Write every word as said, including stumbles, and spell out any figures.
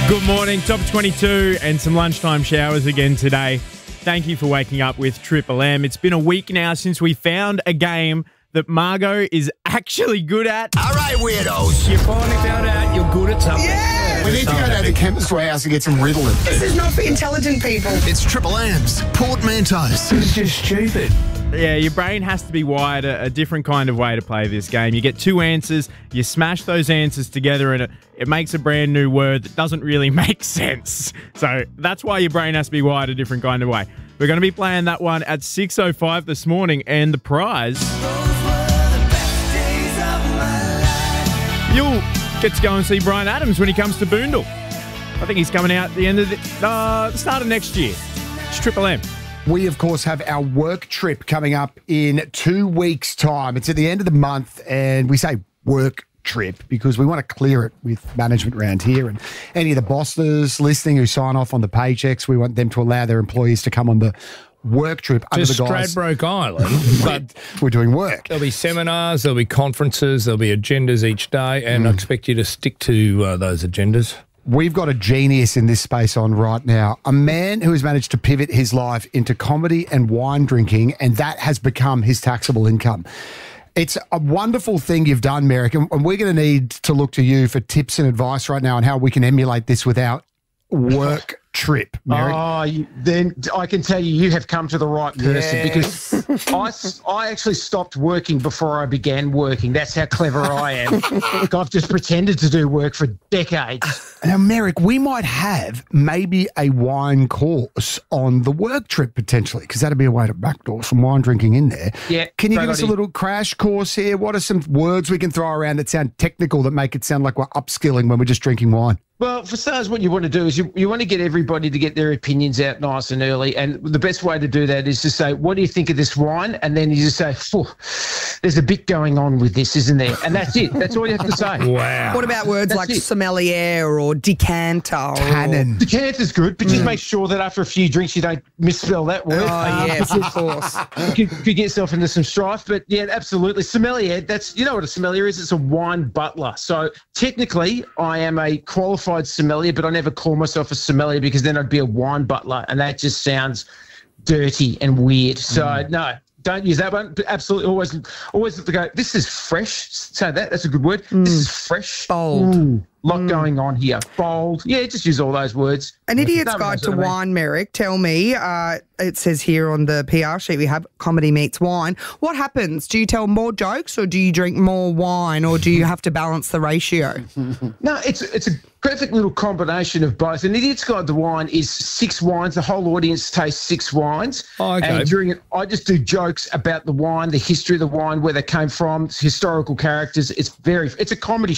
Good morning, top twenty-two and some lunchtime showers again today. Thank you for waking up with Triple M. It's been a week now since we found a game that Margot is actually good at. All right, weirdos. You finally found out you're good at something. Yeah. We need to go down to Chemist Warehouse and get some Ritalin. This is not for intelligent people. It's Triple M's Portmanteaus. It's just stupid. Yeah, your brain has to be wired a, a different kind of way to play this game. You get two answers, you smash those answers together, and it, it makes a brand new word that doesn't really make sense. So that's why your brain has to be wired a different kind of way. We're going to be playing that one at six oh five this morning, and the prize... You'll get to go and see Bryan Adams when he comes to Boondall. I think he's coming out at the end of the, uh, the start of next year. It's Triple M. We, of course, have our work trip coming up in two weeks' time. It's at the end of the month, and we say work trip because we want to clear it with management around here. And any of the bosses listening who sign off on the paychecks, we want them to allow their employees to come on the work trip under Just the guise. Stradbroke Island, but we're doing work. there'll be seminars, there'll be conferences, there'll be agendas each day, and Mm. I expect you to stick to uh, those agendas. We've got a genius in this space on right now, a man who has managed to pivot his life into comedy and wine drinking, and that has become his taxable income. It's a wonderful thing you've done, Merrick, and we're going to need to look to you for tips and advice right now on how we can emulate this with our work trip, Merrick. Oh, you, then I can tell you, you have come to the right person Yes. because I, I actually stopped working before I began working. That's how clever I am. I've just pretended to do work for decades. Now, Merrick, we might have maybe a wine course on the work trip potentially, because that'd be a way to backdoor some wine drinking in there. Yeah, Can you great give us a idea. little crash course here? What are some words we can throw around that sound technical that make it sound like we're upskilling when we're just drinking wine? Well, for starters, what you want to do is you, you want to get everybody to get their opinions out nice and early. And the best way to do that is to say, what do you think of this wine? And then you just say, "Phew, there's a bit going on with this, isn't there?" And that's it. That's all you have to say. Wow. What about words That's like it. sommelier or decanter? Or... Tannin. Decanter's good, but just make sure that after a few drinks you don't misspell that word. Oh, yes, of course. You could, could get yourself into some strife, but yeah, absolutely. Sommelier, that's, you know what a sommelier is? It's a wine butler. So technically, I am a qualified sommelier, but I never call myself a sommelier because then I'd be a wine butler, and that just sounds dirty and weird. So no, don't use that one. But absolutely, always, always look to go, this is fresh. Say that. That's a good word. This is fresh. Bold. Ooh, lot going on here. Bold. Yeah, just use all those words. An Idiot's No one Guide knows to what I mean. Wine, Merrick. Tell me, uh, it says here on the P R sheet we have comedy meets wine. What happens? Do you tell more jokes or do you drink more wine or do you have to balance the ratio? No, it's it's a perfect little combination of both. An Idiot's Guide to Wine is six wines. The whole audience tastes six wines. Oh, okay. And during it, I just do jokes about the wine, the history of the wine, where they came from, historical characters. It's very, it's a comedy